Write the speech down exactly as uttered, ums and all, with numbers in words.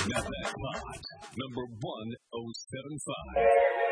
Not that hot. Number one oh seven five.